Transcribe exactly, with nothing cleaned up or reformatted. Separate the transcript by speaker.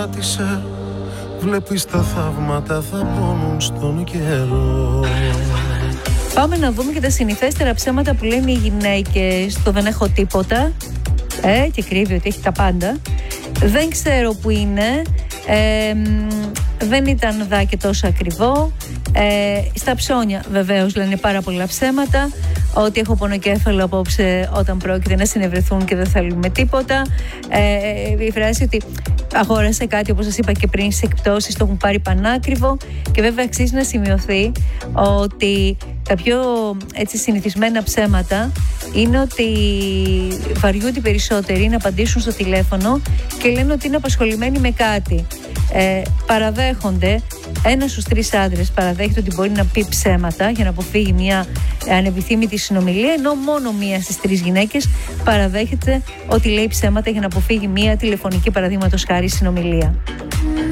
Speaker 1: σταμάτησε. Βλέπεις τα θαύματα θα πόνουν στον καιρό.
Speaker 2: Πάμε να δούμε και τα συνηθέστερα ψέματα που λένε οι γυναίκες. Το δεν έχω τίποτα, ε, και κρύβει ότι έχει τα πάντα. Δεν ξέρω που είναι, ε, δεν ήταν δά και τόσο ακριβό. Ε, στα ψώνια βεβαίως λένε πάρα πολλά ψέματα. Ότι έχω πονοκέφαλο απόψε όταν πρόκειται να συνευρεθούν και δεν θέλουμε τίποτα. Ε, η φράση ότι αγόρασε κάτι, όπως σας είπα και πριν, στις εκπτώσεις το έχουν πάρει πανάκριβο. Και βέβαια αξίζει να σημειωθεί ότι τα πιο έτσι συνηθισμένα ψέματα είναι ότι βαριούνται οι περισσότεροι να απαντήσουν στο τηλέφωνο και λένε ότι είναι απασχολημένοι με κάτι. Ε, παραδέχονται, ένας στους τρεις άντρες παραδέχεται ότι μπορεί να πει ψέματα για να αποφύγει μια ανεπιθύμητη συνομιλία, ενώ μόνο μία στις τρεις γυναίκες παραδέχεται ότι λέει ψέματα για να αποφύγει μια τηλεφωνική, παραδείγματος χάρη, συνομιλία.